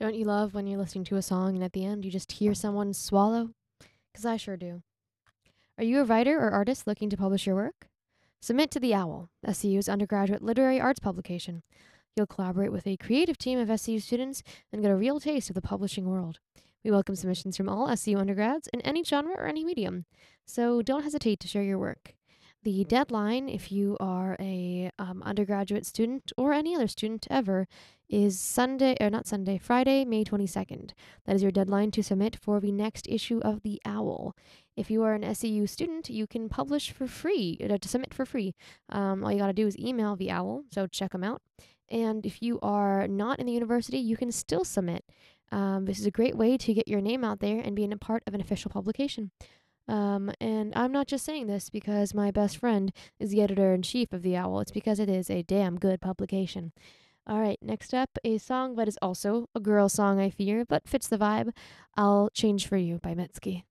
Don't you love when you're listening to a song and at the end you just hear someone swallow? 'Cause I sure do. Are you a writer or artist looking to publish your work? Submit to The Owl, SCU's undergraduate literary arts publication. You'll collaborate with a creative team of SCU students and get a real taste of the publishing world. We welcome submissions from all SCU undergrads in any genre or any medium, so don't hesitate to share your work. The deadline, if you are a undergraduate student or any other student ever, is Friday, May 22nd. That is your deadline to submit for the next issue of The Owl. If you are an SCU student, you can publish for free, to submit for free. All you gotta do is email The Owl, so check them out. And if you are not in the university, you can still submit. This is a great way to get your name out there and being a part of an official publication. And I'm not just saying this because my best friend is the editor in chief of The Owl. It's because it is a damn good publication. All right, next up, a song that is also a girl song, I fear, but fits the vibe. I'll Change for You by Mitski.